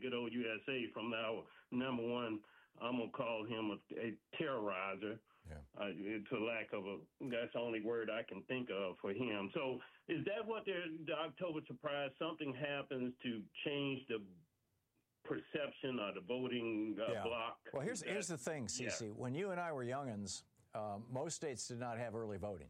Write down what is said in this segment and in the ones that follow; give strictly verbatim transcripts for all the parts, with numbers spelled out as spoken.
good old U S A from now. Number one, I'm going to call him a, a terrorizer. Yeah. Uh, to lack of a, that's the only word I can think of for him. So is that what the October surprise, something happens to change the perception of the voting uh, yeah. block? Well, here's, that, here's the thing, Cece. Yeah. When you and I were youngins, um, most states did not have early voting.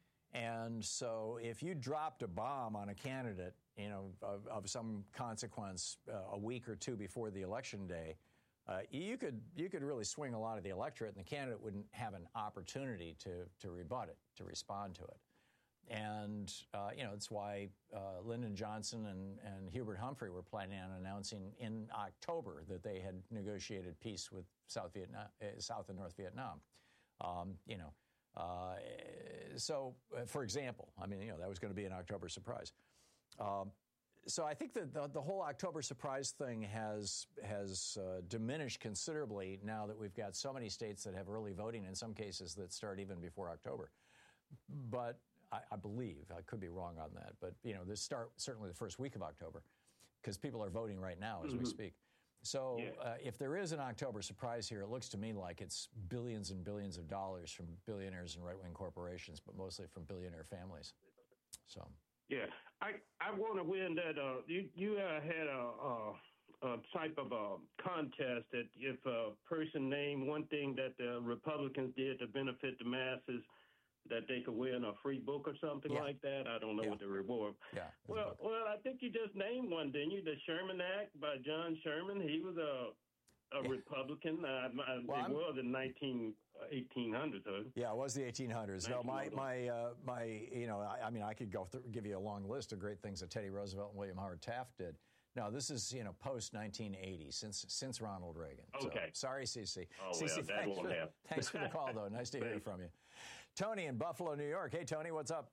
And so if you dropped a bomb on a candidate, you know, of, of some consequence uh, a week or two before the election day, Uh, you could you could really swing a lot of the electorate, and the candidate wouldn't have an opportunity to to rebut it, to respond to it. And, uh, you know, it's why uh, Lyndon Johnson and, and Hubert Humphrey were planning on announcing in October that they had negotiated peace with South Vietnam, uh, South and North Vietnam. Um, you know, uh, so, uh, for example, I mean, you know, that was going to be an October surprise. Um, So I think that the, the whole October surprise thing has has uh, diminished considerably now that we've got so many states that have early voting, in some cases that start even before October. But I, I believe, I could be wrong on that, but, you know, this start certainly the first week of October, because people are voting right now as mm-hmm. we speak. So yeah. uh, if there is an October surprise here, it looks to me like it's billions and billions of dollars from billionaires and right-wing corporations, but mostly from billionaire families. So... Yeah, I I want to win that. Uh, you you uh, had a, a, a type of a contest that if a person named one thing that the Republicans did to benefit the masses, that they could win a free book or something yeah. like that. I don't know yeah. what the reward. Yeah. Well, well, I think you just named one, didn't you? The Sherman Act by John Sherman. He was a a yeah. Republican. Uh, well, it was in nineteen eighteen hundreds. Huh? Yeah, it was the eighteen hundreds. No, my my uh, my. You know, I, I mean, I could go through, give you a long list of great things that Teddy Roosevelt and William Howard Taft did. No, this is, you know, post nineteen eighty, since since Ronald Reagan. Okay. So, sorry, Cece. Oh, Cece, well, that won't for, happen. Thanks for the call, though. Nice to hear from you. Tony in Buffalo, New York. Hey, Tony, what's up?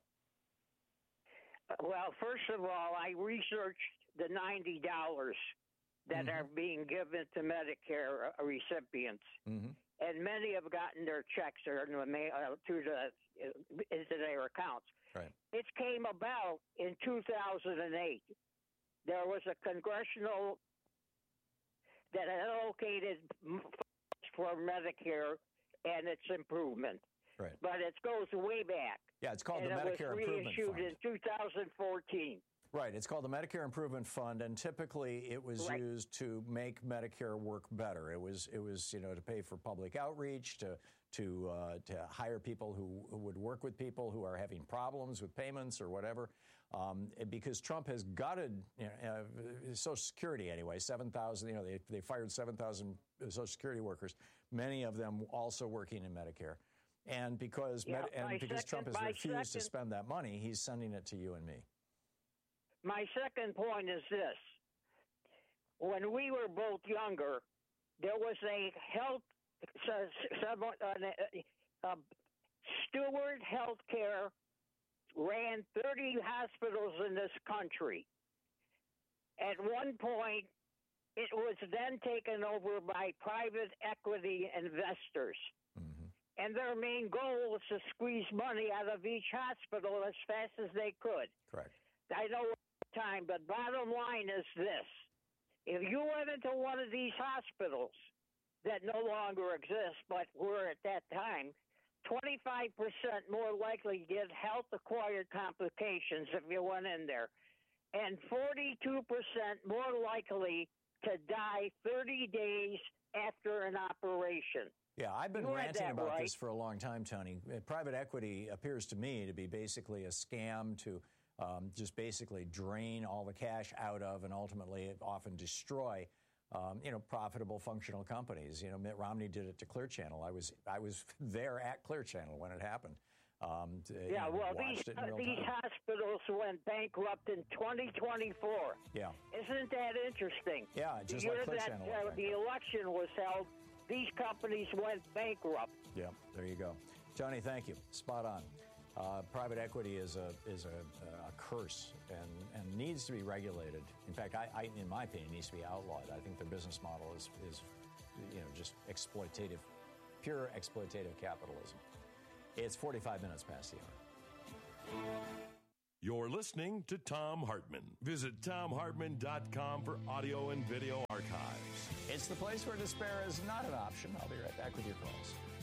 Well, first of all, I researched the ninety dollars that mm-hmm. are being given to Medicare recipients. Mm-hmm. And many have gotten their checks or in the mail, uh, to the, uh, into their accounts. Right. It came about in two thousand eight. There was a congressional that allocated for Medicare and its improvement. Right. But it goes way back. Yeah, it's called and the Medicare Improvement Fund. It was reissued in two thousand fourteen. Right. It's called the Medicare Improvement Fund, and typically it was right. used to make Medicare work better. It was, it was, you know, to pay for public outreach, to to uh, to hire people who, who would work with people who are having problems with payments or whatever. Um, because Trump has gutted, you know, uh, Social Security anyway. Seven thousand. You know, they they fired seven thousand Social Security workers. Many of them also working in Medicare. And because yeah, Med- and because second, Trump has refused second, to spend that money, he's sending it to you and me. My second point is this. When we were both younger, there was a health, uh, uh, Steward Healthcare ran thirty hospitals in this country. At one point, it was then taken over by private equity investors. Mm-hmm. And their main goal was to squeeze money out of each hospital as fast as they could. Correct. I know time, but bottom line is this. If you went into one of these hospitals that no longer exist, but were at that time, twenty-five percent more likely to get health-acquired complications if you went in there, and forty-two percent more likely to die thirty days after an operation. Yeah, I've been you ranting about right. this for a long time, Tony. Private equity appears to me to be basically a scam to um, just basically drain all the cash out of and ultimately often destroy, um, you know, profitable, functional companies. You know, Mitt Romney did it to Clear Channel. I was I was there at Clear Channel when it happened. Um, to, yeah, you know, well, these, uh, these hospitals went bankrupt in twenty twenty-four. Yeah. Isn't that interesting? Yeah, just the like year Clear that Channel uh, the election was held, these companies went bankrupt. Yeah, there you go. Tony, thank you. Spot on. Uh, private equity is a is a, a curse and, and needs to be regulated. In fact, I, I, in my opinion, needs to be outlawed. I think their business model is, is, you know, just exploitative, pure exploitative capitalism. It's forty-five minutes past the hour. You're listening to Thom Hartmann. Visit Thom Hartmann dot com for audio and video archives. It's the place where despair is not an option. I'll be right back with your calls.